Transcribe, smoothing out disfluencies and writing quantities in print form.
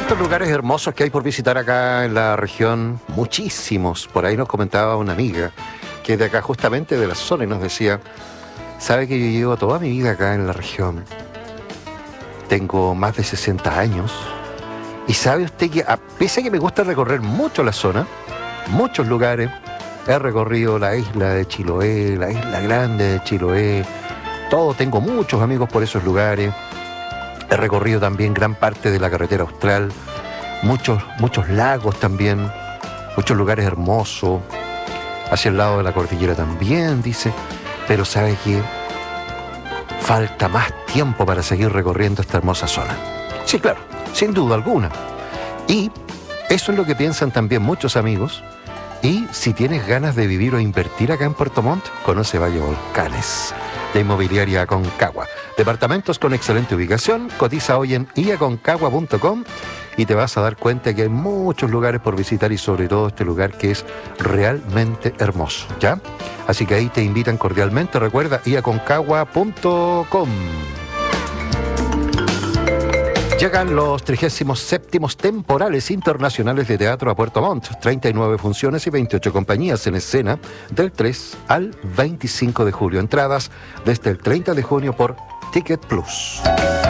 Tantos lugares hermosos que hay por visitar acá en la región, muchísimos. Por ahí nos comentaba una amiga que es de acá justamente de la zona y nos decía, sabe que yo llevo toda mi vida acá en la región, tengo más de 60 años y sabe usted que a pesar de que me gusta recorrer mucho la zona, muchos lugares, he recorrido la isla de Chiloé, la isla grande de Chiloé, tengo muchos amigos por esos lugares. He recorrido también gran parte de la carretera austral, muchos lagos también, muchos lugares hermosos, hacia el lado de la cordillera también, dice, pero sabe que falta más tiempo para seguir recorriendo esta hermosa zona. Sí, claro, sin duda alguna. Y eso es lo que piensan también muchos amigos. Y si tienes ganas de vivir o invertir acá en Puerto Montt, conoce Valle Volcanes, de Inmobiliaria Aconcagua. Departamentos con excelente ubicación, cotiza hoy en iaconcagua.com y te vas a dar cuenta que hay muchos lugares por visitar y sobre todo este lugar que es realmente hermoso, ¿ya? Así que ahí te invitan cordialmente, recuerda iaconcagua.com. Llegan los 37º temporales internacionales de teatro a Puerto Montt, 39 funciones y 28 compañías en escena del 3 al 25 de julio. Entradas desde el 30 de junio por Ticket Plus.